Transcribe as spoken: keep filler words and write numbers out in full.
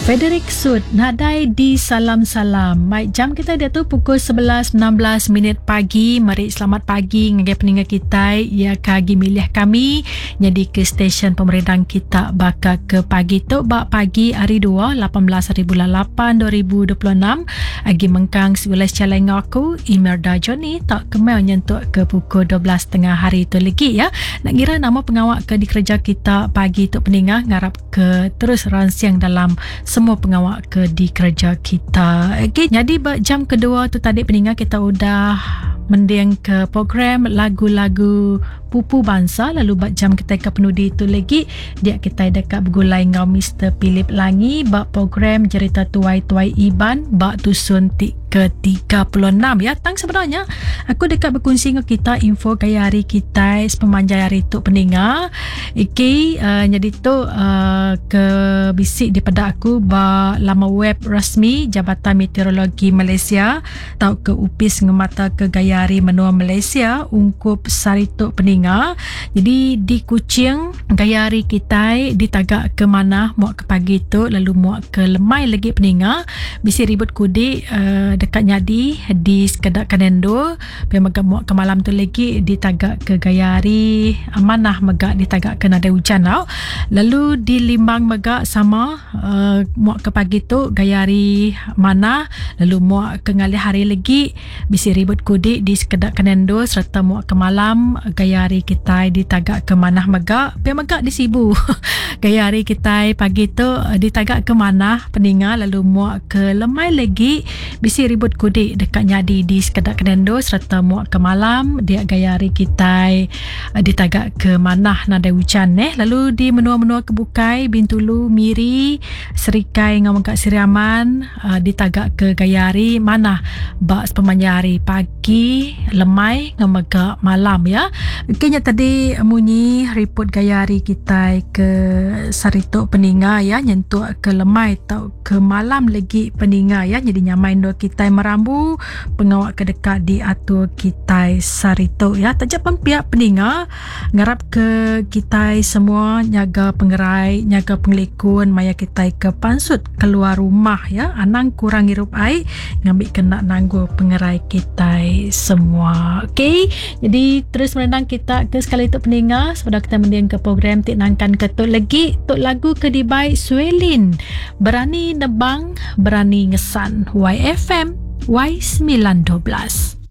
Frederick Sud, nadai di salam-salam. Baik, jam kita dia tu pukul sebelas enam belas minit pagi. Mari selamat pagi ngagai pendengar kita ya kagi milih kami jadi ke stesen pemerintahan kita baka ke pagi tu bak pagi hari dua lapan belas hari bulan lapan dua ribu dua puluh enam agi mengkang sebelas caleng aku Imelda Johnny tak kemau nyentuk ke pukul dua belas tengah hari tu lagi ya. Nak kira nama pengawak ke di kerja kita pagi tu pendengar ngarap ke terus rancang dalam semua pengawak ke di kerja kita. Okay, jadi jam kedua tu tadi pendengar kita udah mendiang ke program lagu-lagu pupu bangsa, lalu bak jam kita ke penudi itu lagi dia kita dekat bergulai ngau Mister Philip Langi bak program cerita tuai-tuai Iban bak tusun tik ke tiga puluh enam ya. Tang sebenarnya aku dekat berkongsi dengan kita info gaya hari kita sepemanjang hari tu pendengar. Okay, uh, jadi tu uh, ke bisik daripada aku bak lama web rasmi Jabatan Meteorologi Malaysia tau ke upis ngemata ke gaya hari menua Malaysia ungkup sarituk pendengar. Jadi di Kuching gaya hari kita ditagak ke mana muak ke pagi tu lalu muak ke lemai lagi pendengar bisi ribut kudi uh, dekat nyadi di sekedak kanendo pi megak muak ke malam tu lagi ditagak ke gaya hari amanah megak ditagak ke nada hujan tau. Lalu di Limbang megak sama uh, muak ke pagi tu gaya hari mana lalu muak ke ngalih hari lagi bisi ribut kudi di sekedak kanendo serta muak ke malam gaya hari kita ditagak ke manah megak pi megak di Sibu gaya hari kita pagi tu ditagak ke mana pendengar lalu muak ke lemai lagi bisi ribut kudi dekat nyadi di sekedak kanendo serta muak ke malam dia gaya hari kita ditagak ke manah nada hujan eh. Lalu di menua-menua kebukai Bintulu Miri Serikai ngau megak Siriaman uh, ditagak ke gaya hari mana bak sepemanjang hari pagi lemai ngau megak malam ya. Kayaknya tadi munyi report gaya hari kita ke sarituk pendengar ya nyentuh ke lemai tau ke malam lagi pendengar ya. Jadi nyamain do kita merambu pengawak ke dekat di atur kita sarituk ya. Tajak pun pihak pendengar ngarap ke kita semua nyaga pengerai nyaga pengelikun maya kita ke pansut keluar rumah ya. Anang kurang hirup air ngambil kena nanggu pengerai kita semua. Okey, jadi terus menendang kita ke sekali tu pendengar sebab kita mendiang ke program tik nangkan ketuk lagi tuk lagu ke dibai Suelin berani nebang berani ngesan Y F M Y sembilan dua belas.